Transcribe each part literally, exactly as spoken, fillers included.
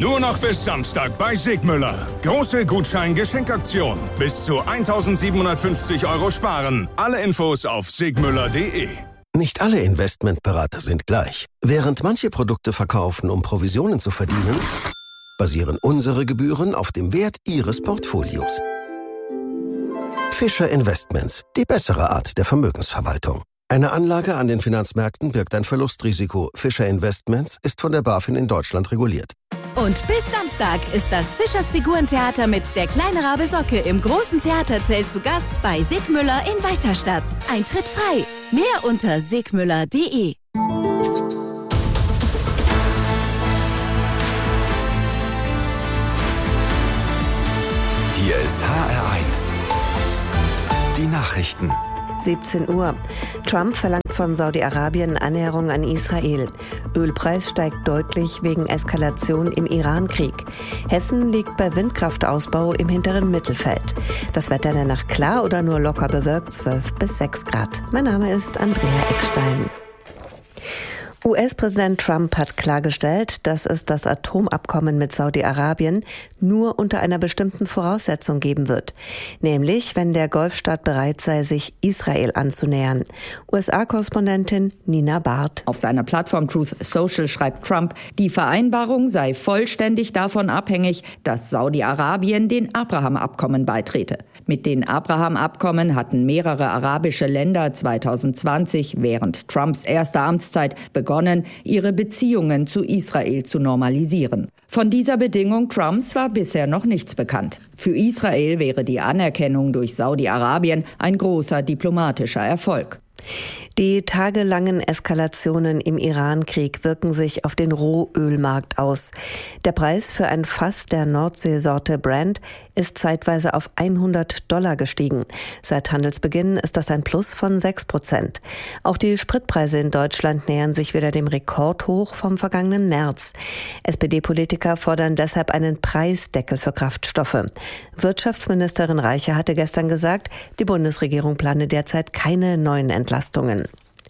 Nur noch bis Samstag bei Sigmüller. Große Gutschein-Geschenkaktion. Bis zu eintausendsiebenhundertfünfzig Euro sparen. Alle Infos auf sigmüller punkt de. Nicht alle Investmentberater sind gleich. Während manche Produkte verkaufen, um Provisionen zu verdienen, basieren unsere Gebühren auf dem Wert Ihres Portfolios. Fischer Investments, die bessere Art der Vermögensverwaltung. Eine Anlage an den Finanzmärkten birgt ein Verlustrisiko. Fischer Investments ist von der BaFin in Deutschland reguliert. Und bis Samstag ist das Fischers Figurentheater mit der kleine Rabe Socke im großen Theaterzelt zu Gast bei Sigmüller in Weiterstadt. Eintritt frei. Mehr unter sigmüller punkt de. Hier ist H R eins. Die Nachrichten. siebzehn Uhr. Trump verlangt von Saudi-Arabien Annäherung an Israel. Ölpreis steigt deutlich wegen Eskalation im Iran-Krieg. Hessen liegt bei Windkraftausbau im hinteren Mittelfeld. Das Wetter in der Nacht klar oder nur locker bewölkt, zwölf bis sechs Grad. Mein Name ist Andrea Eckstein. U S-Präsident Trump hat klargestellt, dass es das Atomabkommen mit Saudi-Arabien nur unter einer bestimmten Voraussetzung geben wird. Nämlich, wenn der Golfstaat bereit sei, sich Israel anzunähern. U S A-Korrespondentin Nina Barth. Auf seiner Plattform Truth Social schreibt Trump, die Vereinbarung sei vollständig davon abhängig, dass Saudi-Arabien den Abraham-Abkommen beitrete. Mit den Abraham-Abkommen hatten mehrere arabische Länder zweitausendzwanzig während Trumps erster Amtszeit begonnen, ihre Beziehungen zu Israel zu normalisieren. Von dieser Bedingung Trumps war bisher noch nichts bekannt. Für Israel wäre die Anerkennung durch Saudi-Arabien ein großer diplomatischer Erfolg. Die tagelangen Eskalationen im Iran-Krieg wirken sich auf den Rohölmarkt aus. Der Preis für ein Fass der Nordseesorte Brent ist zeitweise auf hundert Dollar gestiegen. Seit Handelsbeginn ist das ein Plus von sechs Prozent. Auch die Spritpreise in Deutschland nähern sich wieder dem Rekordhoch vom vergangenen März. S P D-Politiker fordern deshalb einen Preisdeckel für Kraftstoffe. Wirtschaftsministerin Reiche hatte gestern gesagt, die Bundesregierung plane derzeit keine neuen Entlastungen.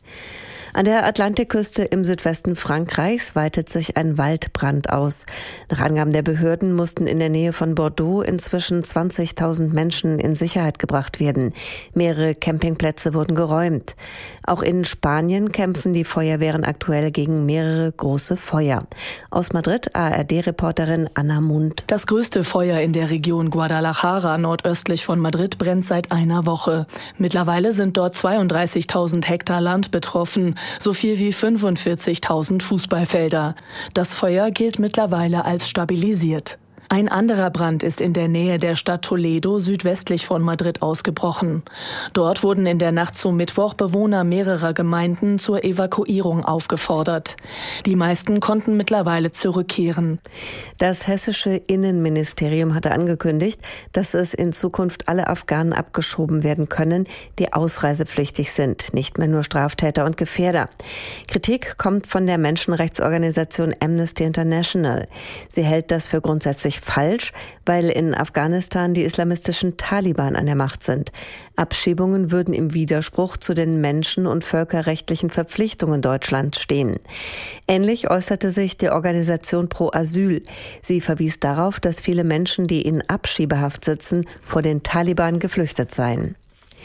An der Atlantikküste im Südwesten Frankreichs weitet sich ein Waldbrand aus. Nach Angaben der Behörden mussten in der Nähe von Bordeaux inzwischen zwanzigtausend Menschen in Sicherheit gebracht werden. Mehrere Campingplätze wurden geräumt. Auch in Spanien kämpfen die Feuerwehren aktuell gegen mehrere große Feuer. Aus Madrid A R D-Reporterin Anna Mund. Das größte Feuer in der Region Guadalajara nordöstlich von Madrid brennt seit einer Woche. Mittlerweile sind dort zweiunddreißigtausend Hektar Land betroffen. So viel wie fünfundvierzigtausend Fußballfelder. Das Feuer gilt mittlerweile als stabilisiert. Ein anderer Brand ist in der Nähe der Stadt Toledo südwestlich von Madrid ausgebrochen. Dort wurden in der Nacht zum Mittwoch Bewohner mehrerer Gemeinden zur Evakuierung aufgefordert. Die meisten konnten mittlerweile zurückkehren. Das hessische Innenministerium hatte angekündigt, dass es in Zukunft alle Afghanen abgeschoben werden können, die ausreisepflichtig sind, nicht mehr nur Straftäter und Gefährder. Kritik kommt von der Menschenrechtsorganisation Amnesty International. Sie hält das für grundsätzlich falsch, weil in Afghanistan die islamistischen Taliban an der Macht sind. Abschiebungen würden im Widerspruch zu den menschen- und völkerrechtlichen Verpflichtungen Deutschlands stehen. Ähnlich äußerte sich die Organisation Pro Asyl. Sie verwies darauf, dass viele Menschen, die in Abschiebehaft sitzen, vor den Taliban geflüchtet seien.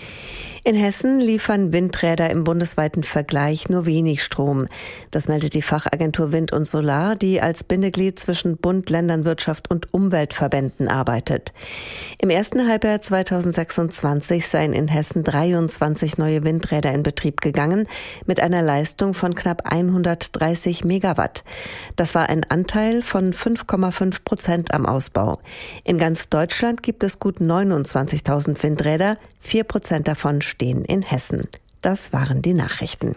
In Hessen liefern Windräder im bundesweiten Vergleich nur wenig Strom. Das meldet die Fachagentur Wind und Solar, die als Bindeglied zwischen Bund, Ländern, Wirtschaft und Umweltverbänden arbeitet. Im ersten Halbjahr zweitausendsechsundzwanzig seien in Hessen dreiundzwanzig neue Windräder in Betrieb gegangen, mit einer Leistung von knapp hundertdreißig Megawatt. Das war ein Anteil von fünf Komma fünf Prozent am Ausbau. In ganz Deutschland gibt es gut neunundzwanzigtausend Windräder, vier Prozent davon stehen in Hessen. Das waren die Nachrichten.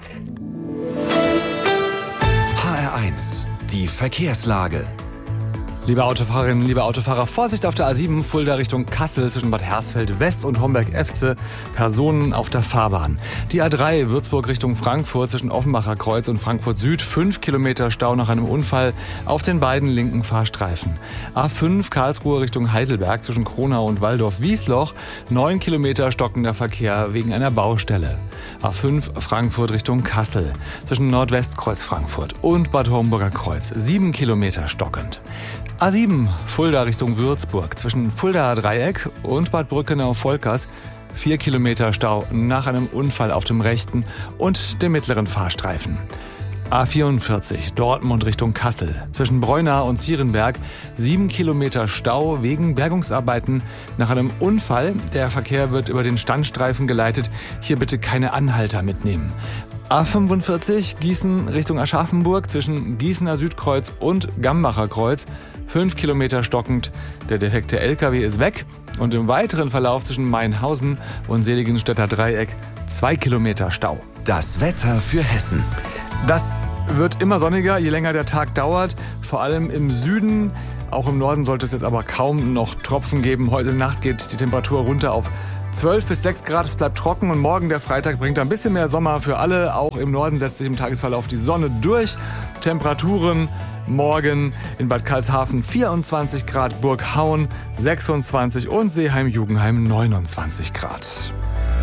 H R eins, die Verkehrslage. Liebe Autofahrerinnen, liebe Autofahrer, Vorsicht auf der A sieben, Fulda Richtung Kassel zwischen Bad Hersfeld West und Homberg-Efze, Personen auf der Fahrbahn. Die A drei Würzburg Richtung Frankfurt zwischen Offenbacher Kreuz und Frankfurt Süd, fünf Kilometer Stau nach einem Unfall auf den beiden linken Fahrstreifen. A fünf Karlsruhe Richtung Heidelberg zwischen Kronau und Waldorf-Wiesloch, neun Kilometer stockender Verkehr wegen einer Baustelle. A fünf Frankfurt Richtung Kassel zwischen Nordwestkreuz Frankfurt und Bad Homburger Kreuz sieben Kilometer stockend. A sieben Fulda Richtung Würzburg zwischen Fuldaer Dreieck und Bad Brückenau-Volkers vier Kilometer Stau nach einem Unfall auf dem rechten und dem mittleren Fahrstreifen. A vierundvierzig Dortmund Richtung Kassel zwischen Breunau und Zierenberg sieben Kilometer Stau wegen Bergungsarbeiten nach einem Unfall. Der Verkehr wird über den Standstreifen geleitet. Hier bitte keine Anhalter mitnehmen. A fünfundvierzig Gießen Richtung Aschaffenburg zwischen Gießener Südkreuz und Gambacher Kreuz fünf Kilometer stockend. Der defekte L K W ist weg und im weiteren Verlauf zwischen Mainhausen und Seligenstädter Dreieck zwei Kilometer Stau. Das Wetter für Hessen. Das wird immer sonniger, je länger der Tag dauert, vor allem im Süden. Auch im Norden sollte es jetzt aber kaum noch Tropfen geben. Heute Nacht geht die Temperatur runter auf zwölf bis sechs Grad, es bleibt trocken und morgen der Freitag bringt ein bisschen mehr Sommer für alle. Auch im Norden setzt sich im Tagesverlauf die Sonne durch. Temperaturen morgen in Bad Karlshafen vierundzwanzig Grad, Burghauen sechsundzwanzig und Seeheim-Jugenheim neunundzwanzig Grad.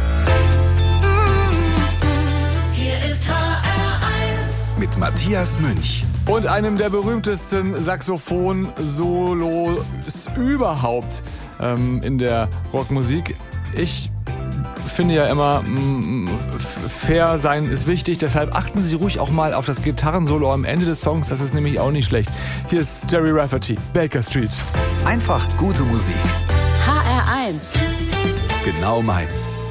Mit Matthias Münch. Und einem der berühmtesten Saxophon-Solos überhaupt ähm, in der Rockmusik. Ich finde ja immer, mh, fair sein ist wichtig, deshalb achten Sie ruhig auch mal auf das Gitarrensolo am Ende des Songs, das ist nämlich auch nicht schlecht. Hier ist Jerry Rafferty, Baker Street. Einfach gute Musik. H R eins. Genau meins.